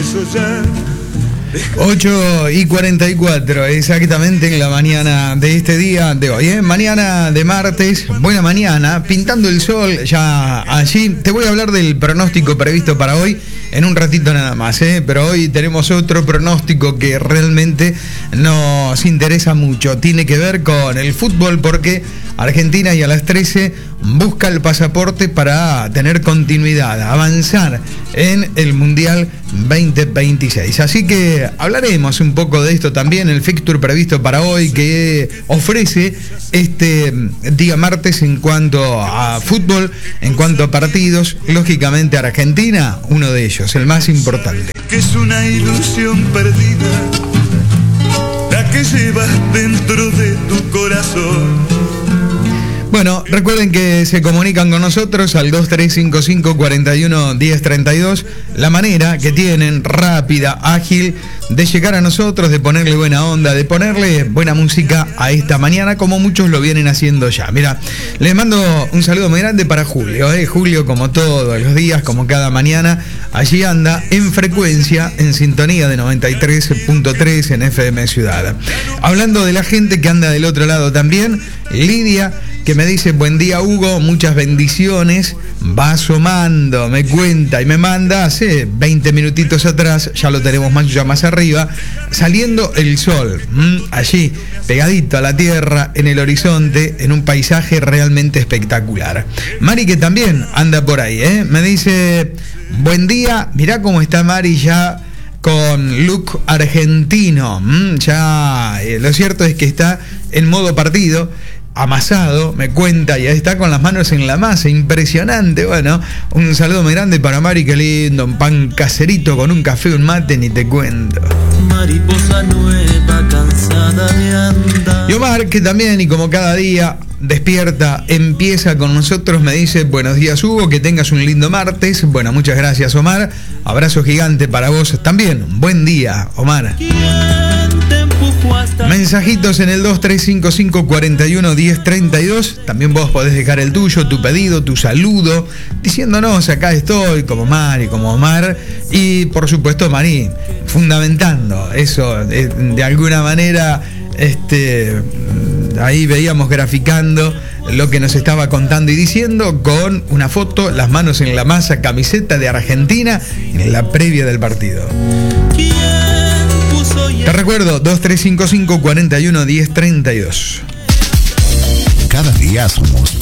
eso ya. 8:44, exactamente en la mañana de este día de hoy, ¿eh? Mañana de martes, buena mañana, pintando el sol ya allí. Te voy a hablar del pronóstico previsto para hoy en un ratito nada más, ¿eh? Pero hoy tenemos otro pronóstico que realmente nos interesa mucho. Tiene que ver con el fútbol porque Argentina y a las 13 busca el pasaporte para tener continuidad, avanzar en el Mundial 2026. Así que hablaremos un poco de esto también, el fixture previsto para hoy que ofrece este día martes en cuanto a fútbol, en cuanto a partidos. Lógicamente Argentina, uno de ellos, el más importante. Que es una ilusión perdida, la que llevas dentro de tu corazón. Bueno, recuerden que se comunican con nosotros al 2355-41-1032. La manera que tienen, rápida, ágil, de llegar a nosotros, de ponerle buena onda, de ponerle buena música a esta mañana, como muchos lo vienen haciendo ya. Mira, les mando un saludo muy grande para Julio. Julio, como todos los días, como cada mañana, allí anda en frecuencia, en sintonía de 93.3 en FM Ciudad. Hablando de la gente que anda del otro lado también, Lidia, que me dice: buen día, Hugo, muchas bendiciones. Va asomando, me cuenta y me manda hace 20 minutitos atrás, ya lo tenemos ya más arriba, saliendo el sol, allí, pegadito a la tierra, en el horizonte, en un paisaje realmente espectacular. Mari, que también anda por ahí, me dice: buen día, mirá cómo está Mari ya con look argentino. Ya, lo cierto es que está en modo partido, amasado, me cuenta, y ahí está con las manos en la masa, impresionante. Bueno, un saludo muy grande para Mari, qué lindo, un pan caserito con un café, un mate, ni te cuento. Mariposa nueva, cansada de andar. Y Omar, que también, y como cada día, despierta, empieza con nosotros, me dice: buenos días, Hugo, que tengas un lindo martes. Bueno, muchas gracias, Omar, abrazo gigante para vos también, buen día, Omar. Mensajitos en el 2355-41-1032. También vos podés dejar el tuyo, tu pedido, tu saludo, diciéndonos: acá estoy, como Mari, como Omar. Y por supuesto, Mari, fundamentando eso, de alguna manera, ahí veíamos graficando lo que nos estaba contando y diciendo, con una foto, las manos en la masa, camiseta de Argentina, en la previa del partido. Te recuerdo, 2355-41-1032. Cada día somos